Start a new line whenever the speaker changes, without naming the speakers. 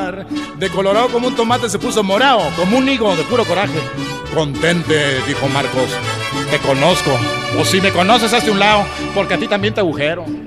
hablar. De colorado como un tomate se puso morado, como un higo de puro coraje. Contente, dijo Marcos. Te conozco. O si me conoces, hazte un lado, porque a ti también te agujero.